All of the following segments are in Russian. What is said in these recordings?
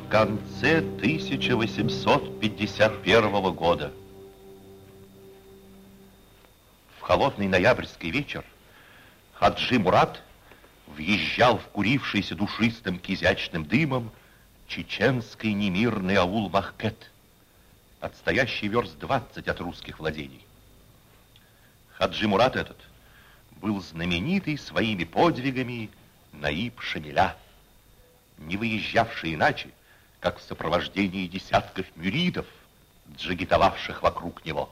В конце 1851 года. В холодный ноябрьский вечер Хаджи Мурат въезжал в курившийся душистым кизячным дымом чеченский немирный аул Махкет, отстоящий верст 20 от русских владений. Хаджи Мурат этот был знаменитый своими подвигами Наиб Шамиля, не выезжавший иначе, как в сопровождении десятков мюридов, джигитовавших вокруг него.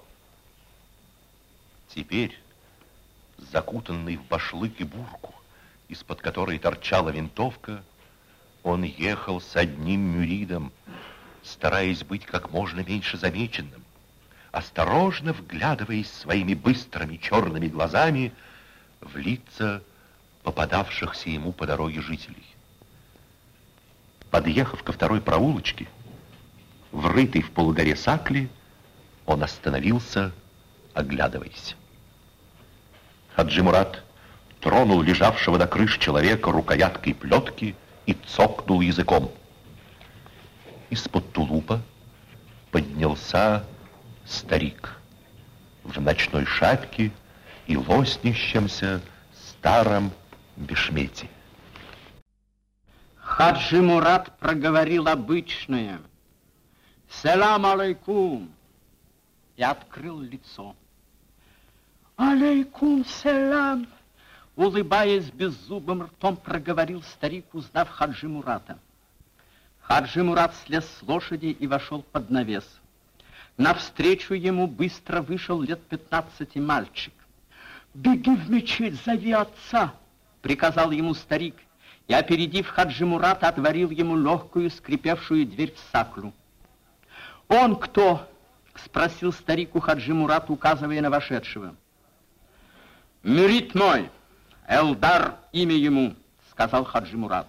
Теперь, закутанный в башлык и бурку, из-под которой торчала винтовка, он ехал с одним мюридом, стараясь быть как можно меньше замеченным, осторожно вглядываясь своими быстрыми черными глазами в лица попадавшихся ему по дороге жителей. Подъехав ко второй проулочке, врытой в полугоре Сакли, он остановился, оглядываясь. Хаджи Мурат тронул лежавшего на крыше человека рукояткой плетки и цокнул языком. Из-под тулупа поднялся старик в ночной шапке и лоснящемся старом бешмете. Хаджи Мурат проговорил обычное «Салам алейкум» и открыл лицо. «Алейкум салам», улыбаясь беззубым ртом, проговорил старик, узнав Хаджи Мурата. Хаджи Мурат слез с лошади и вошел под навес. Навстречу ему быстро вышел лет 15 мальчик. «Беги в мечеть, зови отца», — приказал ему старик, и, опередив Хаджи Мурата, отворил ему легкую скрипевшую дверь в Саклю. «Он кто?» — спросил старик у Хаджи Мурата, указывая на вошедшего. «Мюрид мой, Элдар имя ему», — сказал Хаджи Мурат.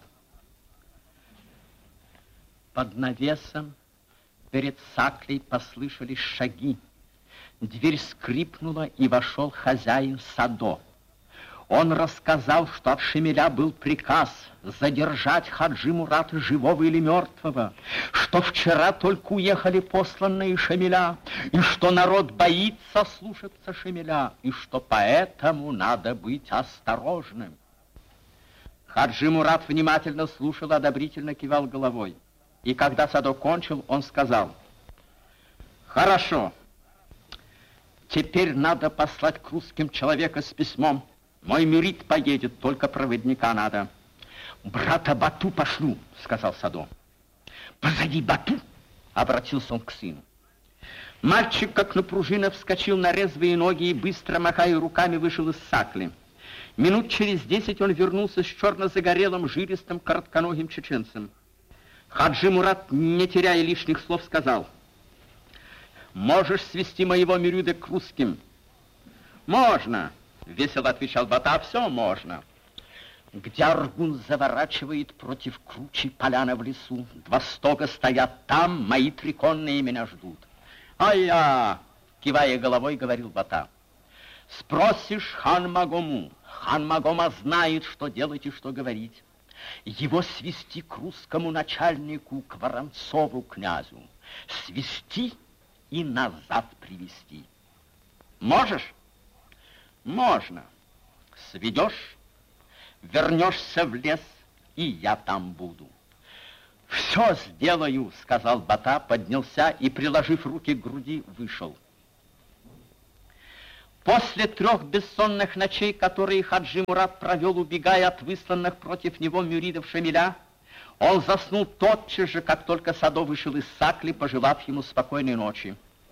Под навесом перед Саклей послышались шаги. Дверь скрипнула, и вошел хозяин Садо. Он рассказал, что от Шамиля был приказ задержать Хаджи Мурата живого или мертвого, что вчера только уехали посланные Шамиля, и что народ боится слушаться Шамиля, и что поэтому надо быть осторожным. Хаджи Мурат внимательно слушал, одобрительно кивал головой. И когда Садо кончил, он сказал: «Хорошо, теперь надо послать к русским человека с письмом. Мой мюрид поедет, только проводника надо». «Брата Бату пошлю», — сказал Садо. «Позови Бату», — обратился он к сыну. Мальчик, как на пружинах, вскочил на резвые ноги и, быстро махая руками, вышел из Сакли. Минут через 10 он вернулся с черно-загорелым, жилистым, коротконогим чеченцем. Хаджи Мурат, не теряя лишних слов, сказал: «Можешь свести моего мюрида к русским?» «Можно», — весело отвечал Бата, — «все можно». «Где Аргун заворачивает против кручи поляна в лесу, 2 стога стоят там, мои 3 конные меня ждут». «А я», — кивая головой, говорил Бата, — «спросишь хан Магому. Хан Магома знает, что делать и что говорить. Его свести к русскому начальнику, к Воронцову князю. Свести и назад привести. Можешь?» «Можно. Сведешь, вернешься в лес, и я там буду». «Все сделаю», — сказал Бата, поднялся и, приложив руки к груди, вышел. После 3 бессонных ночей, которые Хаджи Мурат провел, убегая от высланных против него мюридов Шамиля, он заснул тотчас же, как только Садо вышел из Сакли, пожелав ему спокойной ночи.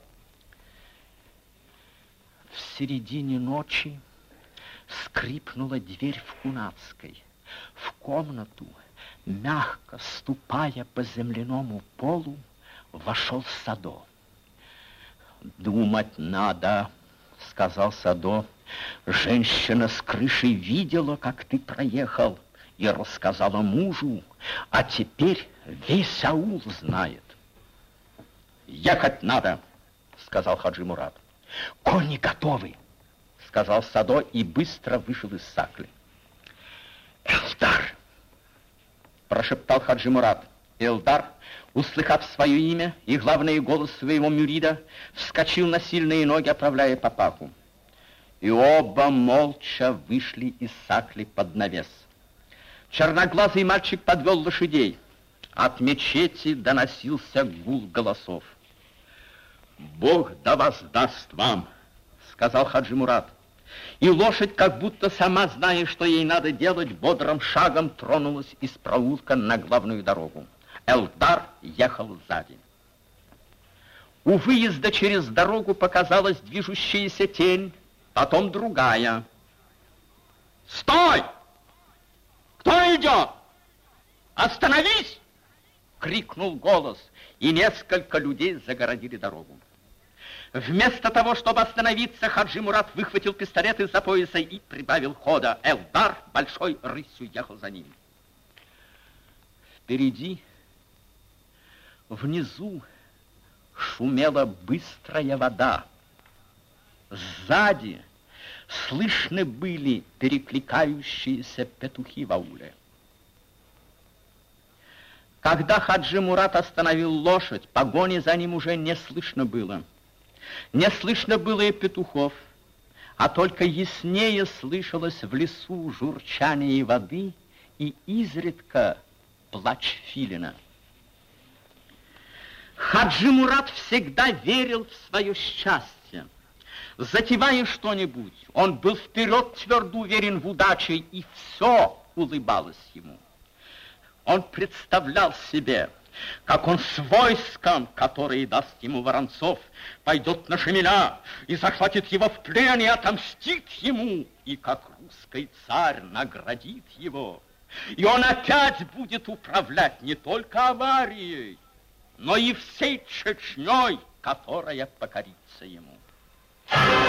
В середине ночи скрипнула дверь в Кунацкой. В комнату, мягко ступая по земляному полу, вошел Садо. «Думать надо», — сказал Садо. «Женщина с крыши видела, как ты проехал, и рассказала мужу, а теперь весь аул знает». «Ехать надо», — сказал Хаджи Мурат. «Кони готовы», — сказал Садо и быстро вышел из Сакли. «Элдар», — прошептал Хаджи Мурат, Эльдар, услыхав свое имя и главный голос своего мюрида, вскочил на сильные ноги, оправляя папаху. И оба молча вышли из сакли под навес. Черноглазый мальчик подвел лошадей. От мечети доносился гул голосов. «Бог да воздаст вам», — сказал Хаджи Мурат. И лошадь, как будто сама зная, что ей надо делать, бодрым шагом тронулась из проулка на главную дорогу. Эльдар ехал сзади. У выезда через дорогу показалась движущаяся тень, потом другая. «Стой! Кто идет? Остановись!» — крикнул голос, и несколько людей загородили дорогу. Вместо того, чтобы остановиться, Хаджи Мурат выхватил пистолет из-за пояса и прибавил хода. Эльдар большой рысью ехал за ним. Впереди, внизу, шумела быстрая вода. Сзади слышны были перекликающиеся петухи в ауле. Когда Хаджи Мурат остановил лошадь, погони за ним уже не слышно было. Не слышно было и петухов, а только яснее слышалось в лесу журчание воды и изредка плач филина. Хаджи Мурат всегда верил в свое счастье. Затевая что-нибудь, он был вперед твердо уверен в удаче, и все улыбалось ему. Он представлял себе, как он с войском, которое даст ему Воронцов, пойдет на Шемеля и захватит его в плен и отомстит ему, и как русский царь наградит его. И он опять будет управлять не только Аварией, но и всей Чечней, которая покорится ему.